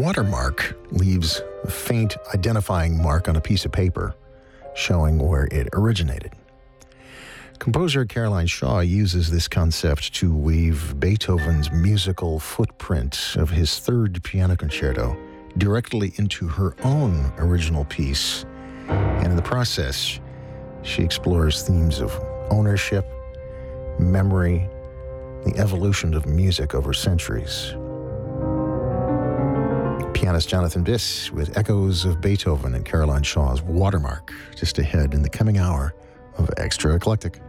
watermark leaves a faint identifying mark on a piece of paper showing where it originated. Composer Caroline Shaw uses this concept to weave Beethoven's musical footprint of his third piano concerto directly into her own original piece, and in the process, she explores themes of ownership, memory, the evolution of music over centuries. Pianist Jonathan Biss with echoes of Beethoven and Caroline Shaw's Watermark, just ahead in the coming hour of Extra Eclectic.